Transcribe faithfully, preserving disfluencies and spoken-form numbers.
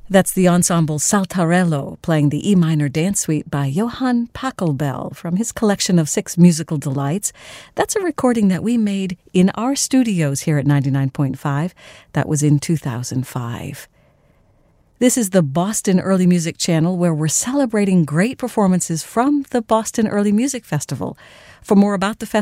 That's the ensemble Saltarello playing the E minor dance suite by Johann Pachelbel from his collection of six musical delights. That's a recording that we made in our studios here at ninety-nine point five. That was in two thousand five. This is the Boston Early Music Channel, where we're celebrating great performances from the Boston Early Music Festival. For more about the festival,